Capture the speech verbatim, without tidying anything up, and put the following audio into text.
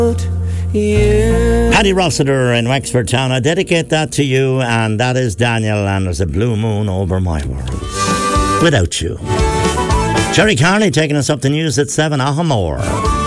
you. Paddy Rossiter in Wexford Town. I dedicate that to you, and that is Daniel, and there's a blue moon over my world without you. Jerry Carney taking us up the news at seven. Ahamore.